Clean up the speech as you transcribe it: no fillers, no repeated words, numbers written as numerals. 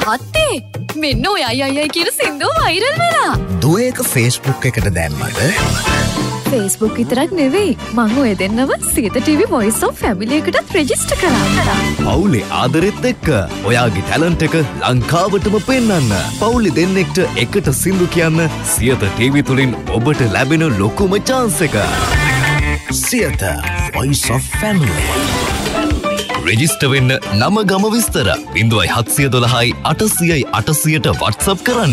මහත්තේ මෙන්න ඔය අයියයි කියන සින්දුව වෛරල් වෙලා. දුව ඒක Facebook එකට දැම්මද? Facebook විතරක් නෙවෙයි මම ඔය දෙන්නව Siyatha TV Voice of Family එකටත් රෙජිස්ටර් කරා. පවුලේ ආදරෙත් එක්ක ඔයාගේ ටැලන්ට් එක ලංකාවටම පෙන්වන්න. පවුලේ දෙන්නෙක්ට එකට සින්දු කියන්න සියත TV තුලින් ඔබට ලැබෙන ලොකුම chance එක. Siyatha Voice of Family. Register වෙන්න නම ගම විස්තර 0712 800 800ට WhatsApp කරන්න.